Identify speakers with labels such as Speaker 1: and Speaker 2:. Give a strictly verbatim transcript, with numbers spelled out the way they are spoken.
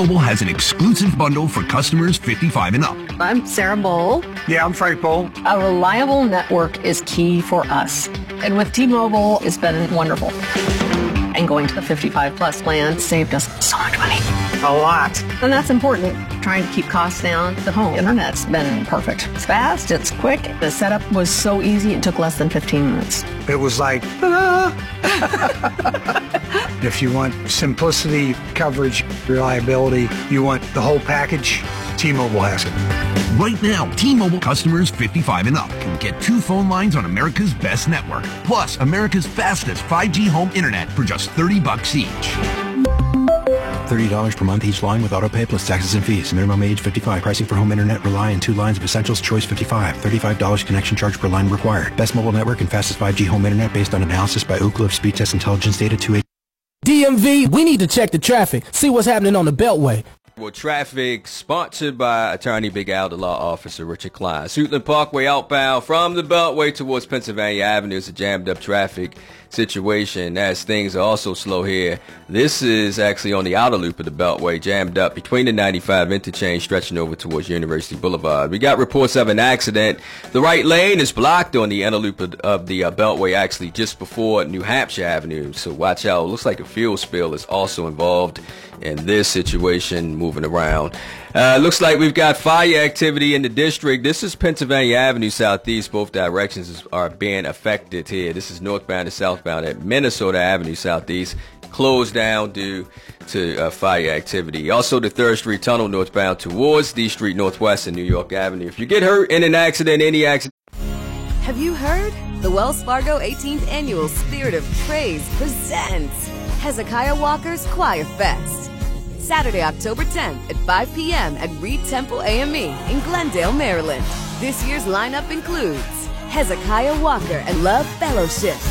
Speaker 1: T-Mobile has an exclusive bundle for customers fifty-five and up.
Speaker 2: I'm Sarah Bowl.
Speaker 3: Yeah, I'm Frank Bowl.
Speaker 2: A reliable network is key for us. And with T-Mobile, it's been wonderful. And going to the fifty-five plus plan saved us so much money.
Speaker 3: A lot.
Speaker 2: And that's important. Trying to keep costs down. The home internet's been perfect. It's fast, it's quick. The setup was so easy, it took less than fifteen minutes.
Speaker 3: It was like, ta-da! If you want simplicity, coverage, reliability, you want the whole package, T-Mobile has it.
Speaker 1: Right now, T-Mobile customers fifty-five and up can get two phone lines on America's best network, plus America's fastest five G home internet for just thirty bucks each.
Speaker 4: thirty dollars per month each line with autopay plus taxes and fees. Minimum age fifty-five. Pricing for home internet rely on two lines of Essentials. Choice fifty-five. thirty-five dollars connection charge per line required. Best mobile network and fastest five G home internet based on analysis by Ookla of Speed Test Intelligence Data two eight.
Speaker 5: D M V, we need to check the traffic, see what's happening on the Beltway.
Speaker 6: Well, traffic sponsored by Attorney Big Al, the law officer Richard Klein. Suitland Parkway outbound from the Beltway towards Pennsylvania Avenue is a jammed up traffic situation as things are also slow here. This is actually on the outer loop of the Beltway, jammed up between the ninety-five interchange stretching over towards University Boulevard. We got reports of an accident. The right lane is blocked on the inner loop of, of the uh, Beltway, actually just before New Hampshire Avenue. So watch out. It looks like a fuel spill is also involved in this situation moving around. Uh, looks like we've got fire activity in the district. This is Pennsylvania Avenue Southeast. Both directions is, are being affected here. This is northbound and southbound at Minnesota Avenue Southeast, closed down due to uh, fire activity. Also, the third Street Tunnel northbound towards D Street Northwest and New York Avenue. If you get hurt in an accident, any accident.
Speaker 7: Have you heard? The Wells Fargo eighteenth Annual Spirit of Praise presents Hezekiah Walker's Choir Fest. Saturday, October tenth at five p.m. at Reed Temple A M E in Glendale, Maryland. This year's lineup includes Hezekiah Walker and Love Fellowship,